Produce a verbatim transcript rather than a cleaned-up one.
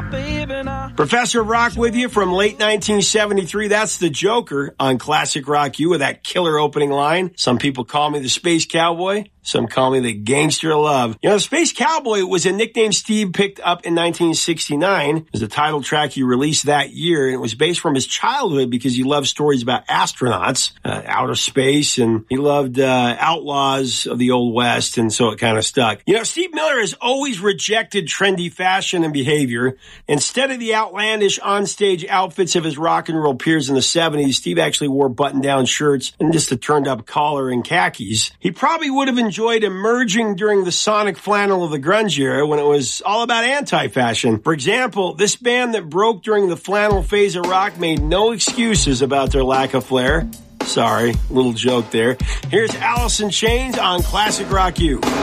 Professor Rock with you from late nineteen seventy-three. That's the Joker on Classic Rock U with that killer opening line. Some people call me the Space Cowboy. Some call me the Gangster of Love. You know, the Space Cowboy was a nickname Steve picked up in nineteen sixty-nine. It was the title track he released that year, and it was based from his childhood because he loved stories about astronauts, uh, outer space, and he loved uh, outlaws of the Old West, and so it kind of stuck. You know, Steve Miller has always rejected trendy fashion and behavior. Instead of the outlandish onstage outfits of his rock and roll peers in the seventies, Steve actually wore button-down shirts and just a turned-up collar and khakis. He probably would have enjoyed emerging during the sonic flannel of the grunge era when it was all about anti-fashion. For example, this band that broke during the flannel phase of rock made no excuses about their lack of flair. Sorry, little joke there. Here's Alice in Chains on Classic Rock U.